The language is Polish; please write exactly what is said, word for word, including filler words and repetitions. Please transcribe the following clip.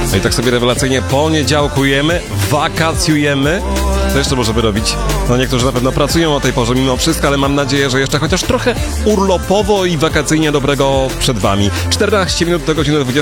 No i tak sobie rewelacyjnie poniedziałkujemy, wakacjujemy. Co jeszcze możemy robić? No niektórzy na pewno pracują o tej porze mimo wszystko, ale mam nadzieję, że jeszcze chociaż trochę urlopowo i wakacyjnie dobrego przed wami. czternaście minut do godziny dwudziestej.